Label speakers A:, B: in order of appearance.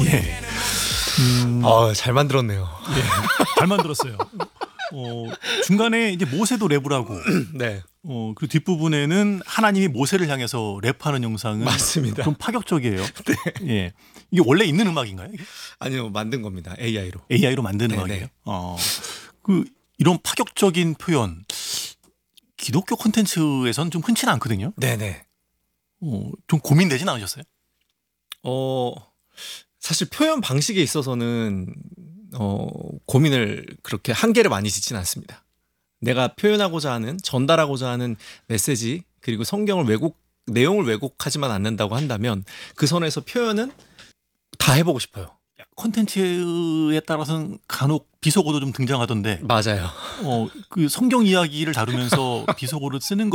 A: 예.
B: 잘 만들었네요.
A: 예. 잘 만들었어요. 중간에 이제 모세도 랩을 하고,
B: 네,
A: 그 뒷부분에는 하나님이 모세를 향해서 랩하는 영상은
B: 맞습니다.
A: 좀 파격적이에요. 예. 이게 원래 있는 음악인가요? 이게?
B: 아니요, 만든 겁니다. AI로.
A: AI로 만든
B: 네네.
A: 음악이에요. 이런 파격적인 표현, 기독교 콘텐츠에선 좀 흔치는 않거든요.
B: 네네.
A: 좀 고민되진 않으셨어요?
B: 사실 표현 방식에 있어서는 고민을 그렇게 한계를 많이 짓진 않습니다. 내가 표현하고자 하는, 전달하고자 하는 메시지, 그리고 성경을 내용을 왜곡하지만 않는다고 한다면 그 선에서 표현은 다 해보고 싶어요.
A: 콘텐츠에 따라서는 간혹 비속어도 좀 등장하던데,
B: 맞아요.
A: 그 성경 이야기를 다루면서 비속어를 쓰는